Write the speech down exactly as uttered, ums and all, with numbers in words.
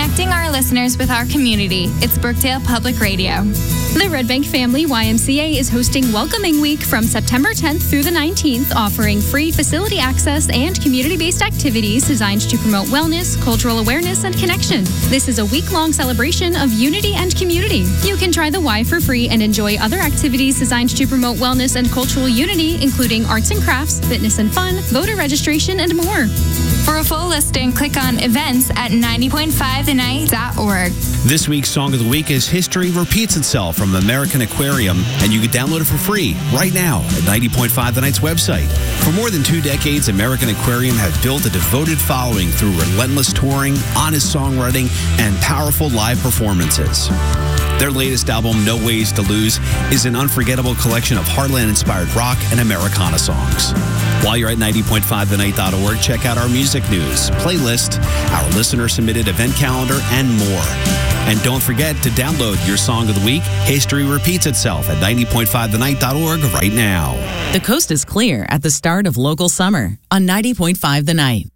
connecting our listeners with our community. It's Brookdale Public Radio. The Red Bank Family Y M C A is hosting Welcoming Week from September tenth through the nineteenth, offering free facility access and community-based activities designed to promote wellness, cultural awareness, and connection. This is a week-long celebration of unity and community. You can try the Y for free and enjoy other activities designed to promote wellness and cultural unity, including arts and crafts, fitness and fun, voter registration, and more. For a full listing, click on events at ninety point five the night dot org. This week's Song of the Week is History Repeats Itself from American Aquarium, and you can download it for free right now at ninety point five the night's website. For more than two decades, American Aquarium have built a devoted following through relentless touring, honest songwriting, and powerful live performances. Their latest album, No Ways to Lose, is an unforgettable collection of Heartland-inspired rock and Americana songs. While you're at ninety point five the night dot org, check out our music news, playlist, our listener-submitted event calendar, and more. And don't forget to download your Song of the Week, History Repeats Itself, at ninety point five the night dot org right now. The coast is clear at the start of local summer on ninety point five The Night.